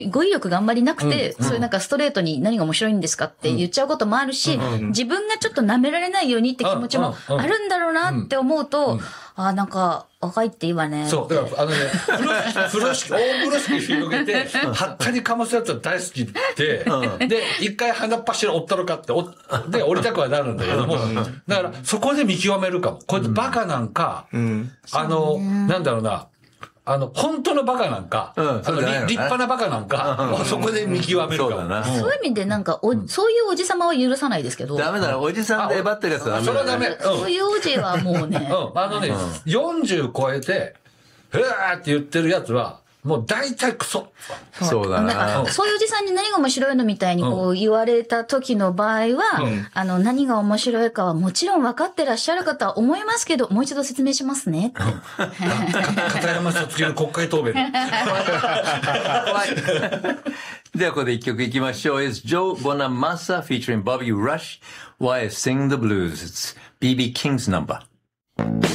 語彙力があんまりなくて、そういうなんかストレートに何が面白いんですかって言っちゃうこともあるし、自分がちょっと舐められないようにって気持ちもあるんだろうなって思うと、なんか、若いっていいわね。 そう。だから、大風呂敷広げて、はったりかますやつは大好きで、で、一回鼻っ柱折ったろかって、で、折りたくはなるんだけども、だから、そこで見極めるかも。こいつバカなんか、なんだろうな、本当のバカなんか、立派なバカなんか、そこで見極めるかも。 そういう意味でなんか、そういうおじさまは許さないですけど。 ダメだな、おじさんでえばってるやつはダメだ。 それはダメ。 そういうおじはもうね。 40超えて、うわーって言ってるやつは、もう大体クソ。 そうだな。 そういうおじさんに何が面白いのみたいにこう言われた時の場合は、何が面白いかはもちろん分かってらっしゃる方は思いますけど、もう一度説明しますね。 片山さつきの国会答弁。 ではここで一曲いきましょう。It's Joe Bonamassa featuring Bobby Rush. Why Sing the Blues? It's B.B. King's number.